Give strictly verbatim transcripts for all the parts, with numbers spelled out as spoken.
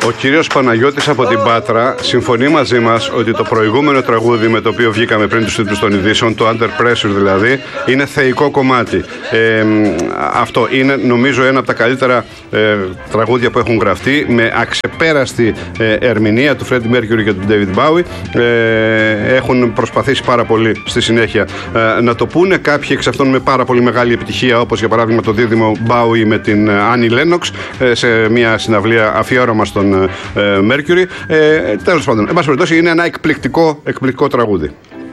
Ο κύριος Παναγιώτης από την Πάτρα συμφωνεί μαζί μας ότι το προηγούμενο τραγούδι με το οποίο βγήκαμε πριν τους τίτλους των ειδήσεων, το Under Pressure δηλαδή, είναι θεϊκό κομμάτι. Ε, αυτό είναι νομίζω ένα από τα καλύτερα ε, τραγούδια που έχουν γραφτεί, με αξεπέραστη ε, ερμηνεία του Freddie Mercury και του David Bowie. Ε, έχουν προσπαθήσει πάρα πολύ στη συνέχεια ε, να το πούνε. Κάποιοι εξ αυτών με πάρα πολύ μεγάλη επιτυχία, όπως για παράδειγμα το δίδυμο Bowie με την Annie Lennox ε, σε μια συναυλία αφιέρωμα στον Mercury. Ε, τέλος πάντων, εν πάση περιπτώσει, είναι ένα εκπληκτικό, εκπληκτικό τραγούδι.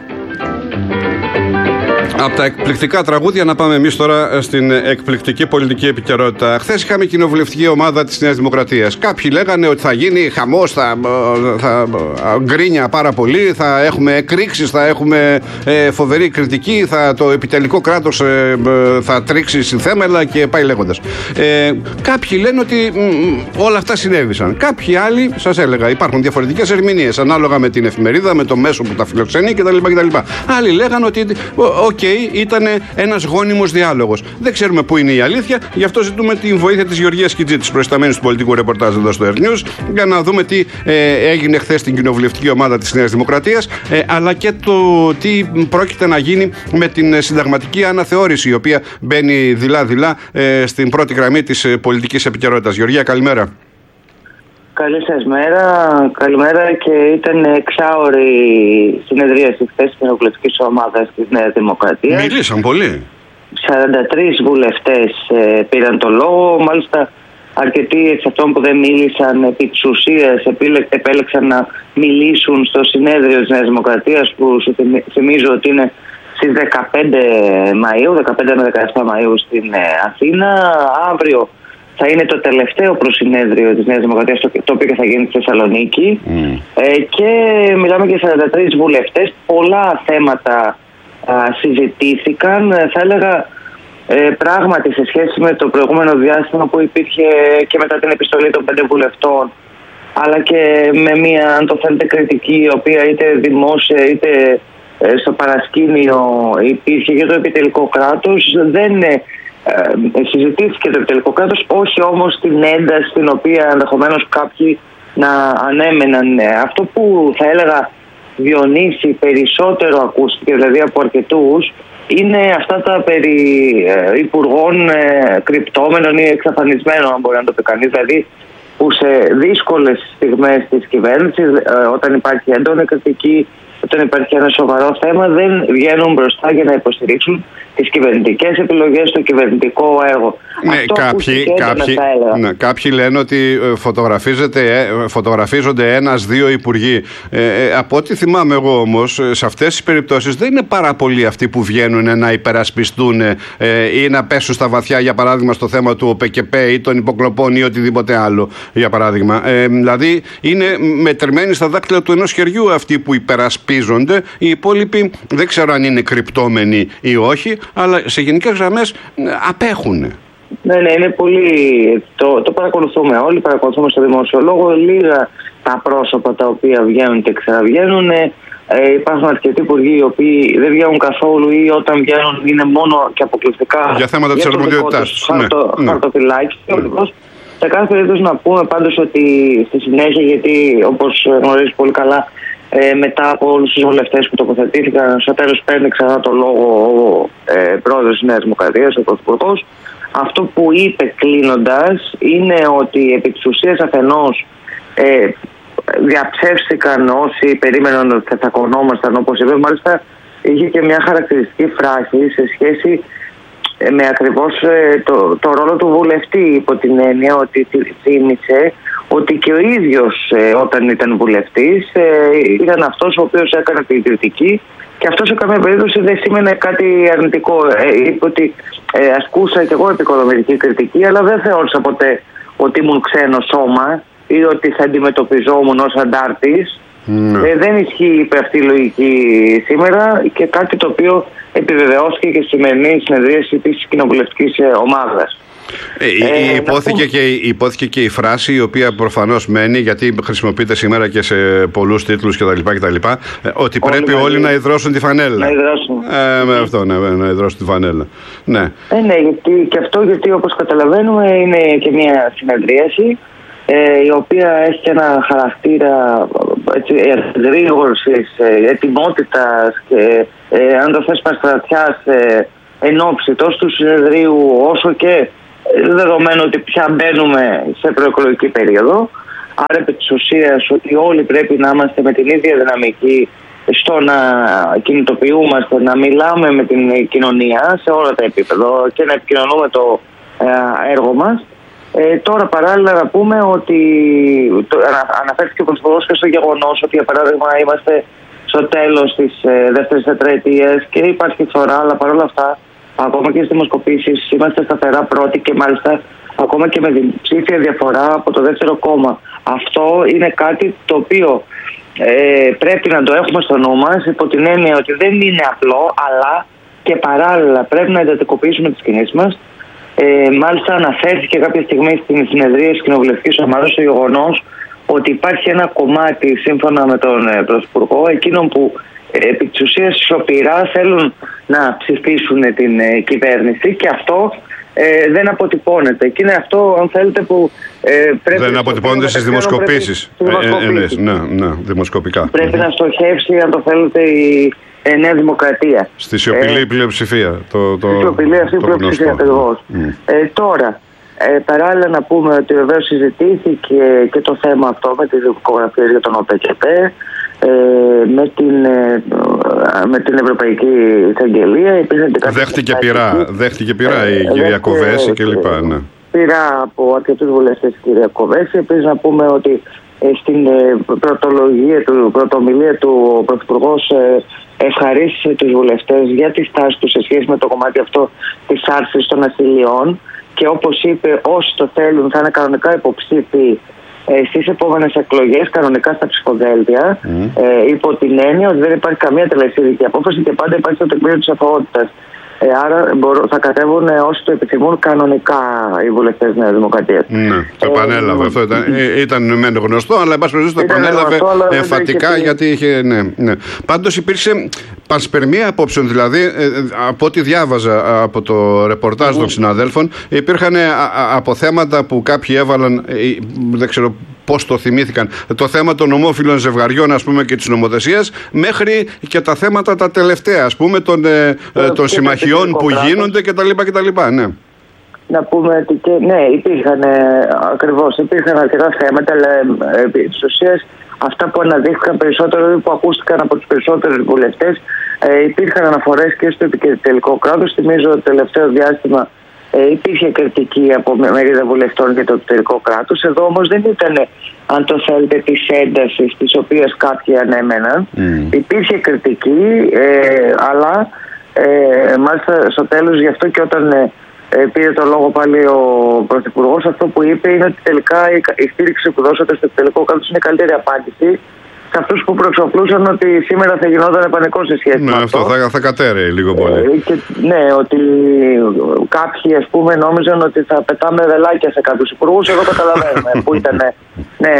Από τα εκπληκτικά τραγούδια να πάμε εμείς τώρα στην εκπληκτική πολιτική επικαιρότητα. Χθες είχαμε κοινοβουλευτική ομάδα της Νέας Δημοκρατίας. Κάποιοι λέγανε ότι θα γίνει χαμός, θα, θα γκρίνια πάρα πολύ, θα έχουμε εκρήξεις, θα έχουμε ε, φοβερή κριτική, θα, το επιτελικό κράτος ε, θα τρίξει συνθέμελα και πάει λέγοντας. Ε, κάποιοι λένε ότι μ, όλα αυτά συνέβησαν. Κάποιοι άλλοι, σας έλεγα, υπάρχουν διαφορετικές ερμηνείες ανάλογα με την εφημερίδα, με το μέσο που τα φιλοξενεί κτλ. κτλ. Άλλοι λέγανε ότι οκ, okay, ήταν ένας γόνιμος διάλογος. Δεν ξέρουμε πού είναι η αλήθεια, γι' αυτό ζητούμε την βοήθεια της Γεωργίας Κιτζή, της προϊσταμένης του πολιτικού ρεπορτάζ εδώ στο Air News, για να δούμε τι ε, έγινε χθες στην κοινοβουλευτική ομάδα της Νέας Δημοκρατίας, ε, αλλά και το τι πρόκειται να γίνει με την συνταγματική αναθεώρηση, η οποία μπαίνει δειλά-δειλά ε, στην πρώτη γραμμή της ε, πολιτικής επικαιρότητας. Γεωργία, καλημέρα. Καλή σας μέρα, καλημέρα, και ήταν εξάωρη συνεδρίαση χθες της κοινοβουλευτικής ομάδας της Νέας Δημοκρατίας. Μιλήσαν πολύ. σαράντα τρεις βουλευτές ε, πήραν το λόγο, μάλιστα αρκετοί εξ αυτών που δεν μίλησαν επί της ουσίας επέλεξαν να μιλήσουν στο συνέδριο της Νέας Δημοκρατίας, που σου θυμίζω ότι είναι στις δεκαπέντε Μαΐου, δεκαπέντε με δεκαεπτά Μαΐου στην ε, Αθήνα. Αύριο θα είναι το τελευταίο προσυνέδριο της Νέας Δημοκρατίας, το οποίο θα γίνει στη Θεσσαλονίκη. Mm. Ε, και μιλάμε για σαράντα τρεις βουλευτές. Πολλά θέματα α, συζητήθηκαν. Θα έλεγα ε, πράγματι σε σχέση με το προηγούμενο διάστημα που υπήρχε και μετά την επιστολή των πέντε βουλευτών, αλλά και με μια, αν το θέλετε, κριτική, η οποία είτε δημόσια είτε ε, στο παρασκήνιο υπήρχε για το επιτελικό κράτος. Δεν είναι Ε, συζητήθηκε το επιτελικό κράτος, όχι όμως την ένταση την οποία ενδεχομένως κάποιοι να ανέμεναν. Αυτό που θα έλεγα, Διονύση, περισσότερο ακούστηκε, δηλαδή από αρκετούς, είναι αυτά τα περί ε, υπουργών ε, κρυπτόμενων ή εξαφανισμένων, αν μπορεί να το πει κανείς, δηλαδή που σε δύσκολες στιγμές της κυβέρνησης, ε, όταν υπάρχει έντονη κριτική, όταν υπάρχει ένα σοβαρό θέμα, δεν βγαίνουν μπροστά για να υποστηρίξουν τις κυβερνητικές επιλογές, το κυβερνητικό έργο. Ναι, κάποιοι, κάποιοι, ναι, κάποιοι λένε ότι φωτογραφίζονται ένας-δύο υπουργοί. Ε, ε, από ό,τι θυμάμαι εγώ όμως, σε αυτές τις περιπτώσεις δεν είναι πάρα πολλοί αυτοί που βγαίνουν να υπερασπιστούν ε, ή να πέσουν στα βαθιά, για παράδειγμα, στο θέμα του ΟΠΕΚΕΠΕ ή των υποκλοπών ή οτιδήποτε άλλο, για παράδειγμα. Ε, δηλαδή, είναι μετρημένοι στα δάκτυλα του ενός χεριού αυτοί που υπερασπίζονται. Οι υπόλοιποι δεν ξέρω αν είναι κρυπτόμενοι ή όχι, αλλά σε γενικές γραμμές απέχουν. Ναι, ναι, είναι πολύ. Το, το παρακολουθούμε όλοι, παρακολουθούμε στο δημόσιο λόγο. Λίγα τα πρόσωπα τα οποία βγαίνουν και ξαναβγαίνουν. Ε, υπάρχουν αρκετοί υπουργοί οι οποίοι δεν βγαίνουν καθόλου ή όταν βγαίνουν είναι μόνο και αποκλειστικά για θέματα της αρμοδιότητάς τους. Χαρτοφυλάκιο. Ναι. Σε κάθε περίπτωση να πούμε πάντως ότι στη συνέχεια, γιατί όπως γνωρίζεις πολύ καλά, Ε, μετά από όλους τους βουλευτές που τοποθετήθηκαν, στο τέλος παίρνει ξανά το λόγο ο ε, πρόεδρος της Νέας Δημοκρατίας, ο πρωθυπουργός. Αυτό που είπε κλείνοντας είναι ότι επί της ουσίας αφενός ε, διαψεύστηκαν όσοι περίμεναν ότι θα τσακωνόμασταν, όπως είπε. Μάλιστα είχε και μια χαρακτηριστική φράση σε σχέση με ακριβώς ε, το, το ρόλο του βουλευτή, υπό την έννοια ότι θύμισε ότι και ο ίδιος ε, όταν ήταν βουλευτής ε, ήταν αυτός ο οποίος έκανε την κριτική, και αυτό σε καμία περίπτωση δεν σήμαινε κάτι αρνητικό. Ε, είπε ότι ε, ασκούσα και εγώ επικοδομητική κριτική, αλλά δεν θεώρησα ποτέ ότι ήμουν ξένο σώμα ή ότι θα αντιμετωπιζόμουν ως αντάρτης. Mm. Ε, δεν ισχύει αυτή η λογική σήμερα, και κάτι το οποίο επιβεβαιώθηκε και στη σημερινή συνεδρίαση της κοινοβουλευτικής ομάδας. Ε, ε, υπόθηκε, και, υπόθηκε και η φράση, η οποία προφανώς μένει, γιατί χρησιμοποιείται σήμερα και σε πολλούς τίτλους κτλ. κτλ ότι όλοι πρέπει όλοι να ιδρώσουν τη φανέλα. Να ιδρώσουν. Ε, με αυτό, ναι, να ιδρώσουν τη φανέλα. Ναι, ε, ναι, γιατί, και αυτό γιατί όπως καταλαβαίνουμε είναι και μια συνεδρίαση ε, η οποία έχει ένα χαρακτήρα εγρήγορσης, ε, ετοιμότητας και ε, αν το θες παστρατιάς ε, εν ώψη τόσο του συνεδρίου όσο και δεδομένου ότι πια μπαίνουμε σε προεκλογική περίοδο. Άρα επί της ουσίας ότι όλοι πρέπει να είμαστε με την ίδια δυναμική στο να κινητοποιούμαστε, να μιλάμε με την κοινωνία σε όλα τα επίπεδα και να επικοινωνούμε το έργο μας. Ε, τώρα παράλληλα να πούμε ότι το, αναφέρθηκε ο Πρωθυπουργός και στο γεγονός ότι για παράδειγμα είμαστε στο τέλος της ε, δεύτερης τετραετίας και υπάρχει φθορά, αλλά παρόλα αυτά ακόμα και στις δημοσκοπήσεις είμαστε σταθερά πρώτοι και μάλιστα ακόμα και με ψήφια διαφορά από το δεύτερο κόμμα. Αυτό είναι κάτι το οποίο ε, πρέπει να το έχουμε στο νου μας, υπό την έννοια ότι δεν είναι απλό, αλλά και παράλληλα πρέπει να εντατικοποιήσουμε τις κινήσεις μας. Ε, μάλιστα αναφέρθηκε κάποια στιγμή στην συνεδρία της κοινοβουλευτικής ομάδας το γεγονός ότι υπάρχει ένα κομμάτι σύμφωνα με τον ε, Πρωθυπουργό εκείνων που ε, επί της ουσίας σιωπηρά θέλουν να ψηφίσουν την ε, κυβέρνηση και αυτό ε, δεν αποτυπώνεται. Και είναι αυτό, αν θέλετε, που ε, πρέπει... Δεν αποτυπώνεται στις δημοσκοπήσεις. δημοσκοπήσεις. Ε, ε, ναι, ναι, δημοσκοπικά. Πρέπει να στοχεύσει, αν το θέλετε, η ε, Νέα Δημοκρατία. Στη σιωπηλή ε, πλειοψηφία. Το, το, στη σιωπηλή αυτή πλειοψηφία, ακριβώς. Mm. Ε, τώρα, ε, παράλληλα να πούμε ότι βεβαίως συζητήθηκε και το θέμα αυτό με τις δικογραφίες για τον ΟΠΕΚΕΠΕ, ε, με, την, ε, με την Ευρωπαϊκή Εισαγγελία. Δέχτηκε πειρά, δέχτηκε πειρά ε, η κυρία Κοβέση κλπ. Ναι. Πειρά από αρκετούς βουλευτές η κυρία Κοβέση. Επίσης να πούμε ότι ε, στην ε, πρωτολογία του, πρωτομιλία του ο Πρωθυπουργός ε, ευχαρίστησε τους βουλευτές για τη στάση τους σε σχέση με το κομμάτι αυτό της άρσης των ασυλιών και όπως είπε όσοι το θέλουν θα είναι κανονικά υποψήφοι ε, στις επόμενες εκλογές, κανονικά στα ψηφοδέλτια, mm. ε, υπό την έννοια ότι δεν υπάρχει καμία τελεσίδικη απόφαση και πάντα υπάρχει το τεκμήριο της αθωότητας. Ε, άρα μπορώ, θα κατέβουν ε, όσοι το επιθυμούν κανονικά οι βουλευτές Νέας Δημοκρατίας. Ναι, το επανέλαβε ε, αυτό. Ήταν, ήταν μεν γνωστό, αλλά εν πάση περιπτώσει το επανέλαβε εμφατικά γιατί είχε. Ναι, ναι. Πάντως υπήρξε πασπερμία απόψεων, δηλαδή ε, από ό,τι διάβαζα από το ρεπορτάζ mm. των συναδέλφων, υπήρχαν αποθέματα που κάποιοι έβαλαν, ε, δεν ξέρω πώς το θυμήθηκαν, το θέμα των ομόφυλων ζευγαριών, ας πούμε, και της νομοθεσίας, μέχρι και τα θέματα τα τελευταία, ας πούμε, των, ε, των συμμαχιών που κράτος. Γίνονται κτλ. κτλ. Ναι. Να πούμε ότι και, ναι, υπήρχαν ακριβώς, υπήρχαν αρκετά θέματα, αλλά επί της ουσίας αυτά που αναδείχθηκαν περισσότερο ή που ακούστηκαν από τους περισσότερους βουλευτές, ε, υπήρχαν αναφορές και στο επικεφαλικό κράτος. Θυμίζω το τελευταίο διάστημα Ε, υπήρχε κριτική από μερίδα βουλευτών για το εξωτερικό κράτος. Εδώ όμως δεν ήταν, αν το θέλετε, της έντασης της οποίας κάποιοι ανέμεναν. Mm. Υπήρχε κριτική, ε, αλλά ε, μάλιστα στο τέλος, γι' αυτό και όταν ε, πήρε το λόγο πάλι ο Πρωθυπουργός, αυτό που είπε είναι ότι τελικά η, η στήριξη που δώσατε στο εξωτερικό κράτος είναι η καλύτερη απάντηση σε αυτούς που προεξοπλούσαν ότι σήμερα θα γινόταν πανικός σε σχέση ναι, με αυτό. αυτό θα, θα κατέρεε λίγο πολύ. Ε, και, ναι, ότι κάποιοι ας πούμε νόμιζαν ότι θα πετάμε βελάκια σε κάποιους υπουργούς. Εδώ καταλαβαίνουμε που ήταν. Ναι,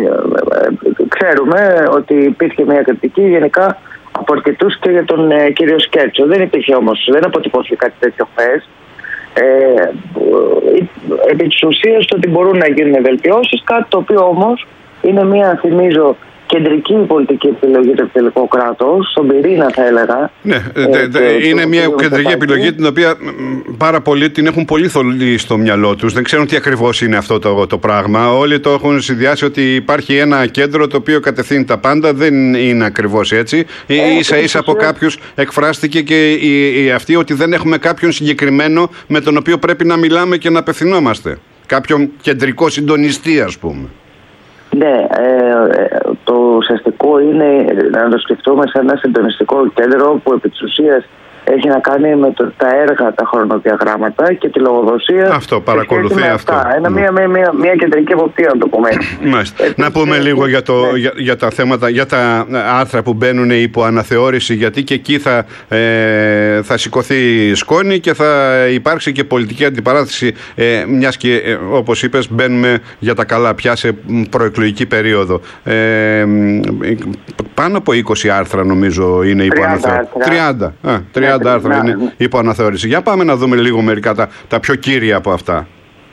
ξέρουμε ότι υπήρχε μια κριτική γενικά από αρκετούς και για τον ε, κύριο Σκέρτσο. Δεν υπήρχε όμως, δεν αποτυπώθηκε κάτι τέτοιο χθες. Ε, επί της ουσίας το ότι μπορούν να γίνουν βελτιώσεις, κάτι το οποίο όμως είναι μια, θυμίζω, κεντρική πολιτική επιλογή του τελικό κράτος, στον πυρήνα θα έλεγα. Ναι, ε, δε, ε, είναι μια κεντρική επιλογή την οποία πάρα πολλοί την έχουν πολύ θολή στο μυαλό τους. Δεν ξέρουν τι ακριβώς είναι αυτό το, το πράγμα. Όλοι το έχουν συνδυάσει ότι υπάρχει ένα κέντρο το οποίο κατευθύνει τα πάντα. Δεν είναι ακριβώς έτσι. Ε, ίσα ίσα από κάποιους εκφράστηκε και η, η αυτή ότι δεν έχουμε κάποιον συγκεκριμένο με τον οποίο πρέπει να μιλάμε και να απευθυνόμαστε. Κάποιον κεντρικό συντονιστή, ας πούμε. Ναι, ε, το ουσιαστικό είναι να το σκεφτούμε σε ένα συντονιστικό κέντρο που επί της ουσίας έχει να κάνει με το, τα έργα, τα χρονοδιαγράμματα και τη λογοδοσία. Αυτό, παρακολουθεί αυτό. Ένα, μια, μια, μια, μια κεντρική εποπτεία, να το πούμε. Επίσης, να πούμε λίγο για, το, ναι. για, για τα θέματα, για τα άρθρα που μπαίνουν υπό αναθεώρηση, γιατί και εκεί θα, ε, θα σηκωθεί σκόνη και θα υπάρξει και πολιτική αντιπαράθεση, ε, μιας και, ε, όπως είπες, μπαίνουμε για τα καλά πια σε προεκλογική περίοδο. Ε, πάνω από είκοσι άρθρα νομίζω είναι υπό αναθεώρηση. τριάντα. Α, τριάντα άρθρα είναι υπό αναθεώρηση. Για πάμε να δούμε λίγο μερικά τα, τα πιο κύρια από αυτά.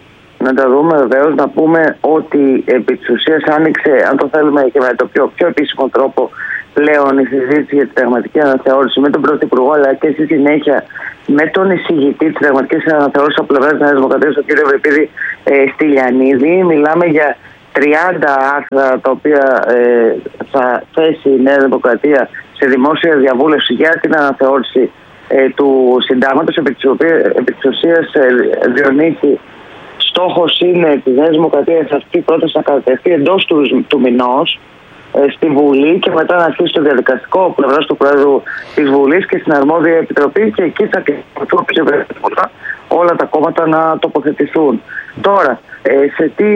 να τα δούμε βεβαίως, να πούμε ότι επί της ουσίας άνοιξε, αν το θέλουμε και με το πιο, πιο επίσημο τρόπο πλέον, η συζήτηση για τη συνταγματική αναθεώρηση με τον Πρωθυπουργό, αλλά και στη συνέχεια με τον εισηγητή της συνταγματικής αναθεώρησης από πλευράς της Νέας Δημοκρατίας, τον κύριο Ευρυπίδη ε, Στυλιανίδη. Μιλάμε για τριάντα άρθρα τα οποία ε, θα θέσει η Νέα Δημοκρατία σε δημόσια διαβούλευση για την αναθεώρηση ε, του συντάγματος, επί της ουσίας ε, Διονύση. Στόχος είναι της Νέας Δημοκρατίας αυτή η πρόταση να κατατεθεί εντός του, του μηνός ε, στη Βουλή και μετά να αρχίσει το διαδικαστικό πλευράς του Πρόεδρου της Βουλής και στην αρμόδια επιτροπή, και εκεί θα κληθούν όλα τα κόμματα να τοποθετηθούν. Τώρα, ε, σε τι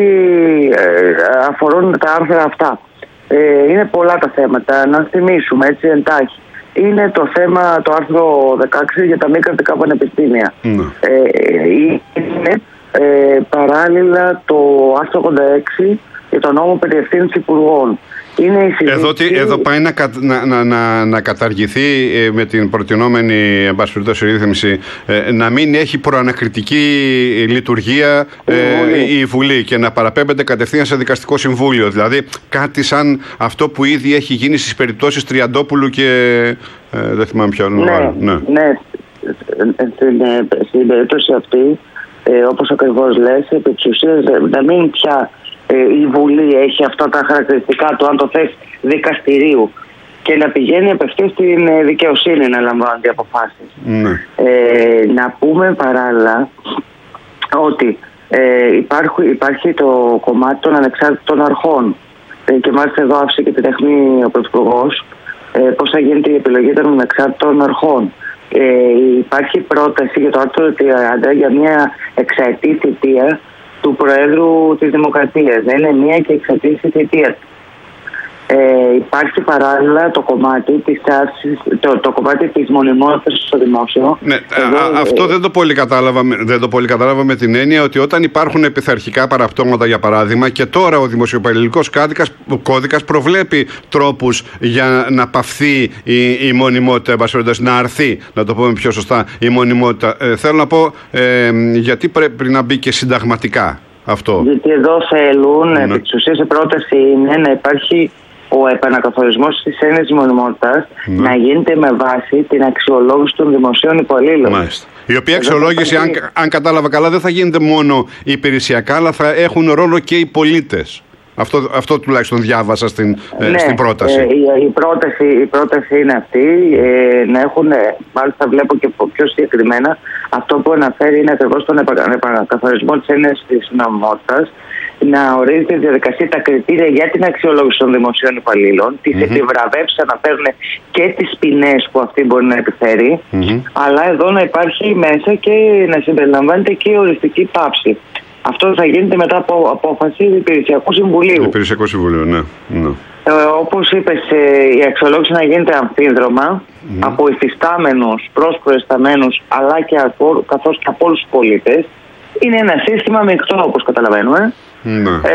ε, αφορούν τα άρθρα αυτά. Ε, είναι πολλά τα θέματα. Να θυμίσουμε έτσι εντάχει. Είναι το θέμα, το άρθρο δεκαέξι για τα μη κρατικά πανεπιστήμια. Mm. Ε, είναι ε, παράλληλα το άρθρο ογδόντα έξι για τον νόμο περί ευθύνης υπουργών. Είναι η συζήτηση... Εδώ, τι, εδώ πάει να, να, να, να, να καταργηθεί ε, με την προτινόμενη εν πάση περιπτώσει ρύθμιση, ε, να μην έχει προανακριτική λειτουργία ε, η, Βουλή. η Βουλή και να παραπέμπεται κατευθείαν σε δικαστικό συμβούλιο. Δηλαδή κάτι σαν αυτό που ήδη έχει γίνει στις περιπτώσεις Τριαντόπουλου και ε, δεν θυμάμαι ποιον. Ναι, ναι. ναι. Στην, στην περίπτωση αυτή, ε, όπως ακριβώς λες, επί της ουσίας να μην πια η Βουλή έχει αυτά τα χαρακτηριστικά του, αν το θες, δικαστηρίου, και να πηγαίνει απευθείας στην δικαιοσύνη να λαμβάνονται αποφάσεις. Mm. Ε, να πούμε παράλληλα ότι ε, υπάρχει, υπάρχει το κομμάτι των ανεξάρτητων αρχών, ε, και μάλιστα εδώ άφησε και την αιχμή ο Πρωθυπουργός, ε, πώς θα γίνεται η επιλογή των ανεξάρτητων αρχών. Ε, υπάρχει πρόταση για το άρθρο τριάντα για μια εξαετή θητεία του Προέδρου της Δημοκρατίας. Δεν είναι μία και εξατής η θητεία. Ε, υπάρχει παράλληλα το κομμάτι της τάσης, το, το κομμάτι της μονιμότητας στο δημόσιο. Ναι, Εδώ, α, αυτό ε, δεν, το πολύ κατάλαβα, δεν το πολύ κατάλαβα με την έννοια ότι όταν υπάρχουν πειθαρχικά παραπτώματα, για παράδειγμα, και τώρα ο δημοσιοπαλληλικός κώδικας, κώδικας προβλέπει τρόπους για να παυθεί η, η μονιμότητα, να αρθεί, να το πούμε πιο σωστά, η μονιμότητα. Ε, θέλω να πω, ε, γιατί πρέπει να μπει και συνταγματικά αυτό. Γιατί εδώ θέλουν, ναι. επί της ουσίας η πρόταση είναι να υπάρχει ο επανακαθορισμός της έννοιας της μονιμότητας, ναι. να γίνεται με βάση την αξιολόγηση των δημοσίων υπαλλήλων. Μάλιστα. Η οποία αξιολόγηση, αν, αν κατάλαβα καλά, δεν θα γίνεται μόνο υπηρεσιακά, αλλά θα έχουν ρόλο και οι πολίτες. Αυτό, αυτό τουλάχιστον διάβασα στην, ναι, στην πρόταση. Ε, η, η, πρόταση. Η πρόταση είναι αυτή, ε, να έχουν, μάλιστα βλέπω και πιο συγκεκριμένα, αυτό που αναφέρει είναι ακριβώς τον επανακαθορισμό της έννοιας της νομιμότητας, να ορίζεται η διαδικασία, τα κριτήρια για την αξιολόγηση των δημοσίων υπαλλήλων, τις mm-hmm. επιβραβεύσεις αναφέρουν και τις ποινές που αυτή μπορεί να επιφέρει, mm-hmm. αλλά εδώ να υπάρχει μέσα και να συμπεριλαμβάνεται και η οριστική πάυση. Αυτό θα γίνεται μετά από απόφαση του Υπηρεσιακού Συμβουλίου. Υπηρεσιακού Συμβουλίου, ναι. ναι. Ε, όπως είπες, η αξιολόγηση να γίνεται αμφίδρομα mm. από υφιστάμενους προς προϊσταμένους, αλλά και από, καθώς και από όλους τους πολίτες. Είναι ένα σύστημα μεικτό, όπως καταλαβαίνουμε. Ναι. Ε,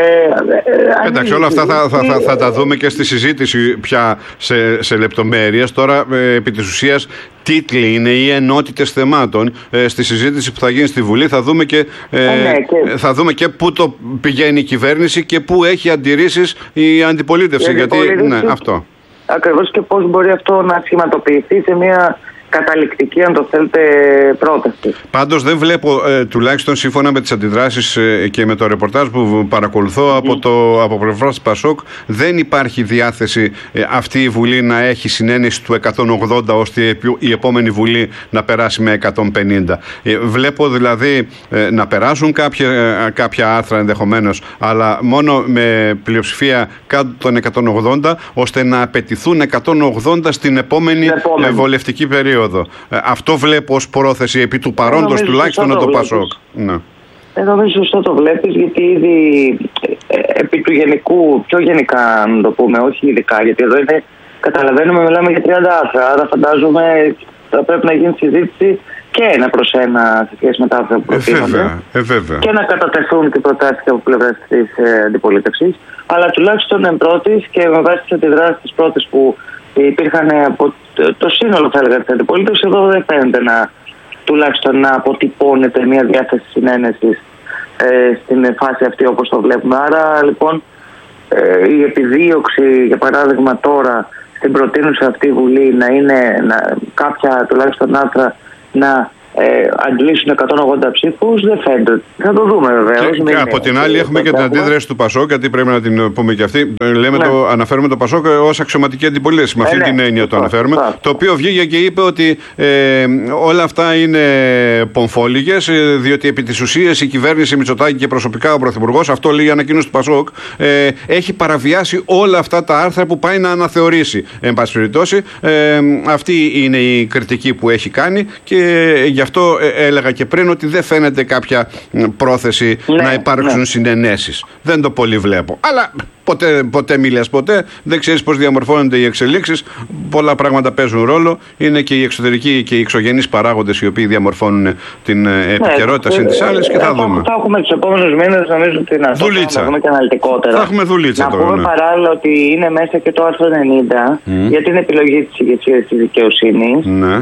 ε, Εντάξει, όλα αυτά θα, θα, θα, θα τα δούμε και στη συζήτηση πια σε, σε λεπτομέρειες. Τώρα, ε, επί της ουσίας, τίτλοι είναι ή ενότητες θεμάτων. Ε, στη συζήτηση που θα γίνει στη Βουλή θα δούμε και, ε, ε, ναι, και... θα δούμε και πού το πηγαίνει η κυβέρνηση και πού έχει αντιρρήσεις η αντιπολίτευση. Η γιατί, ναι, αυτό. Ακριβώς, και πώς μπορεί αυτό να σχηματοποιηθεί σε μια καταληκτική, αν το θέλετε, πρόταση. Πάντως δεν βλέπω, ε, τουλάχιστον σύμφωνα με τις αντιδράσεις ε, και με το ρεπορτάζ που παρακολουθώ mm. από, το, από πλευράς Πασόκ, δεν υπάρχει διάθεση ε, αυτή η Βουλή να έχει συνένεση του εκατόν ογδόντα ώστε η επόμενη Βουλή να περάσει με εκατόν πενήντα. Ε, βλέπω δηλαδή ε, να περάσουν κάποια, ε, κάποια άρθρα ενδεχομένως, αλλά μόνο με πλειοψηφία κάτω των εκατόν ογδόντα, ώστε να απαιτηθούν εκατόν ογδόντα στην επόμενη, επόμενη. Ε, βολευτική περίοδο. Ε, αυτό βλέπω ως πρόθεση επί του παρόντος τουλάχιστον να το Πασόκ. Ναι. Ε, νομίζω σωστά το βλέπεις, γιατί ήδη ε, επί του γενικού, πιο γενικά να το πούμε, όχι ειδικά, γιατί εδώ είναι, καταλαβαίνουμε, μιλάμε για τριάντα άρθρα, άρα φαντάζομαι θα πρέπει να γίνει συζήτηση και ένα προς ένα σε σχέση με τα άρθρα που προτείνονται. Ε, βέβαια. Και να κατατεθούν και προτάσεις από πλευράς της ε, αντιπολίτευσης, αλλά τουλάχιστον εν πρώτης και με βάση τις αντιδράσεις της πρώτης που υπήρχαν από το σύνολο, θα έλεγα, της αντιπολίτευσης, εδώ δεν φαίνεται να, τουλάχιστον να αποτυπώνεται μια διάθεση συνένεσης ε, στην φάση αυτή όπως το βλέπουμε. Άρα λοιπόν ε, η επιδίωξη, για παράδειγμα τώρα στην προτείνουσα αυτή Βουλή, να είναι να, κάποια τουλάχιστον άρθρα να ε, αντλήσουν εκατόν ογδόντα ψήφους, δεν φαίνεται. Θα το δούμε βεβαίως. Και, και από την άλλη έχουμε και την αντίδραση του Πασόκ, γιατί πρέπει να την πούμε και αυτή. Λέμε ναι. το, αναφέρουμε το Πασόκ ως αξιωματική αντιπολίτευση. Με αυτή ε, ναι. την έννοια το αναφέρουμε. Ναι. Το οποίο βγήκε και είπε ότι ε, όλα αυτά είναι πομφόλιγες, διότι επί της ουσίας η κυβέρνηση Μητσοτάκη και προσωπικά ο Πρωθυπουργός, αυτό λέει η ανακοίνωση του Πασόκ, ε, έχει παραβιάσει όλα αυτά τα άρθρα που πάει να αναθεωρήσει. Εν πάση περιπτώσει, ε, αυτή είναι η κριτική που έχει κάνει και γι' αυτό έλεγα και πριν ότι δεν φαίνεται κάποια πρόθεση ναι, να υπάρξουν ναι. συνενέσεις. Δεν το πολύ βλέπω. Αλλά ποτέ, ποτέ μιλάς ποτέ. Δεν ξέρεις πώς διαμορφώνονται οι εξελίξεις. Πολλά πράγματα παίζουν ρόλο. Είναι και οι εξωτερικοί και οι εξωγενείς παράγοντες οι οποίοι διαμορφώνουν την ναι, επικαιρότητα συν τις άλλες και θα, θα δούμε. Θα έχουμε τους επόμενους μήνες, νομίζω ότι να δουλίτσα. δούμε και αναλυτικότερα. Θα έχουμε δουλίτσα να τώρα. Να πούμε ναι. παράλληλα ότι είναι μέσα και το άρθρο ενενήντα mm. για την επιλογή της ηγεσίας της δικαιοσύνης. Ναι.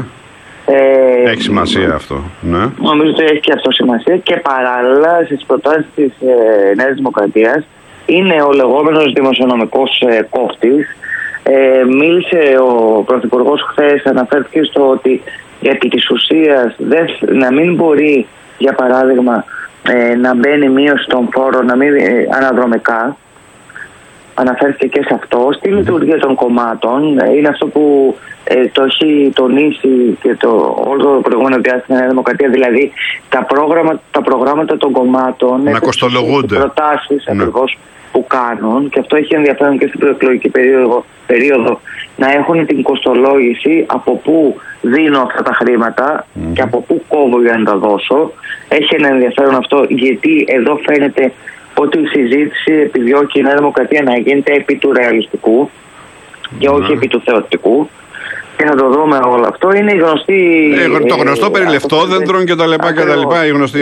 Ε, έχει σημασία ε, αυτό. Ναι. Νομίζω ότι έχει και αυτό σημασία. Και παράλληλα στις προτάσεις της ε, Νέας Δημοκρατίας είναι ο λεγόμενος δημοσιονομικός ε, κόφτης. Ε, μίλησε ο Πρωθυπουργός χθες, αναφέρθηκε στο ότι επί της ουσίας δεν, να μην μπορεί, για παράδειγμα, ε, να μπαίνει μείωση των φόρων, να μην, ε, αναδρομικά. Αναφέρθηκε και σε αυτό. Στη λειτουργία των κομμάτων είναι αυτό που ε, το έχει τονίσει και το, όλο το προηγούμενο διάστημα η Νέα Δημοκρατία. Δηλαδή τα, πρόγραμμα, τα προγράμματα των κομμάτων να κοστολογούνται. Προτάσεις ναι. ακριβώς που κάνουν, και αυτό έχει ενδιαφέρον και στην προεκλογική περίοδο, περίοδο να έχουν την κοστολόγηση από πού δίνω αυτά τα χρήματα mm. και από πού κόβω για να τα δώσω. Έχει ένα ενδιαφέρον αυτό, γιατί εδώ φαίνεται ότι η συζήτηση επιδιώκει η Νέα Δημοκρατία να γίνεται επί του ρεαλιστικού και όχι επί του θεωρητικού. Και θα το δούμε όλο αυτό. Είναι η γνωστή. Ε, το γνωστό περί λεφτόδεντρων και τα λοιπά και τα λοιπά. Η γνωστή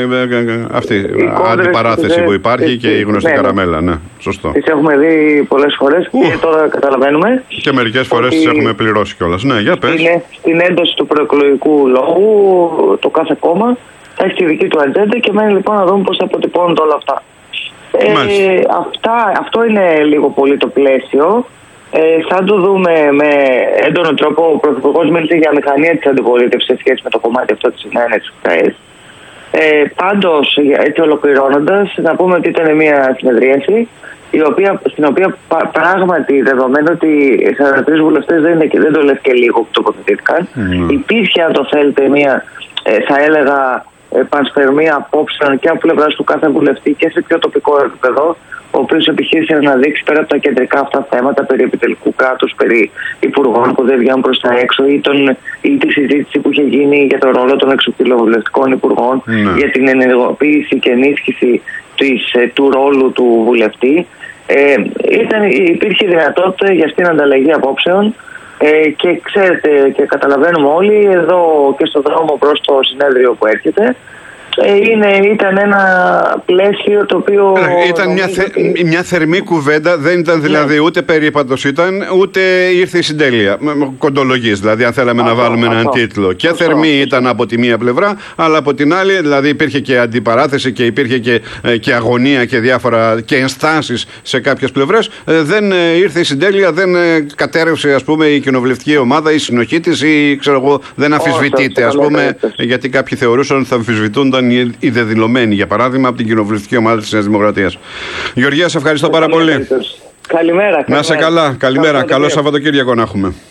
αυτή η αντιπαράθεση που υπάρχει και η γνωστή ναι, καραμέλα. Ναι, σωστό. Τις έχουμε δει πολλές φορές και τώρα καταλαβαίνουμε. Και μερικές φορές τις έχουμε πληρώσει κιόλας. Ναι, για πες. Είναι στην ένταση του προεκλογικού λόγου το κάθε κόμμα θα έχει τη δική του ατζέντα και μένει λοιπόν να δούμε πώς θα αποτυπώνονται όλα αυτά. Ε, αυτά. Αυτό είναι λίγο πολύ το πλαίσιο. Ε, θα το δούμε με έντονο τρόπο. Ο Πρωθυπουργός μίλησε για μηχανία της αντιπολίτευσης σε σχέση με το κομμάτι αυτό της συνένεσης χθες. Ε, πάντως, έτσι ολοκληρώνοντας, να πούμε ότι ήταν μια συνεδρίαση η οποία, στην οποία πράγματι, δεδομένου ότι σαράντα τρεις βουλευτές δεν, είναι, δεν το λες και λίγο που τοποθετήθηκαν, mm. υπήρχε, αν το θέλετε, μια, ε, θα έλεγα, πανσπερμία απόψεων και από πλευράς του κάθε βουλευτή και σε πιο τοπικό επίπεδο, ο οποίος επιχείρησε να δείξει πέρα από τα κεντρικά αυτά θέματα περί επιτελικού κράτους, περί υπουργών που δεν βγαίνουν προς τα έξω, ή, τον, ή τη συζήτηση που είχε γίνει για τον ρόλο των εξωπηλοβουλευτικών υπουργών, mm. για την ενεργοποίηση και ενίσχυση της, του ρόλου του βουλευτή. Ε, ήταν, υπήρχε δυνατότητα για αυτήν την ανταλλαγή απόψεων. Ε, και ξέρετε και καταλαβαίνουμε όλοι εδώ και στον δρόμο προς το συνέδριο που έρχεται, ε, είναι, ήταν ένα πλαίσιο το οποίο ήταν μια, θε, ότι... μια θερμή κουβέντα, δεν ήταν δηλαδή ναι. ούτε περίπατος ήταν, ούτε ήρθε η συντέλεια κοντολογής, δηλαδή αν θέλαμε αυτό, να βάλουμε αυτό, έναν τίτλο και αυτό, θερμή αυτό. Ήταν από τη μία πλευρά, αλλά από την άλλη δηλαδή υπήρχε και αντιπαράθεση και υπήρχε και, και αγωνία και διάφορα και ενστάσεις σε κάποιες πλευρές. Ε, δεν ήρθε η συντέλεια, δεν κατέρευσε ας πούμε η κοινοβουλευτική ομάδα, η συνοχή της ή ξέρω εγώ δεν αμφισβητείται ας πούμε, γιατί κάποιοι θεωρούσαν ότι θα αμφισβητούνταν οι δεδηλωμένοι, για παράδειγμα, από την κοινοβουλευτική ομάδα της Νέας Δημοκρατίας. Γεωργία, σε ευχαριστώ πάρα πολύ. Καλημέρα. Να σε καλά. Καλημέρα. Καλό Σαββατοκύριακο να έχουμε.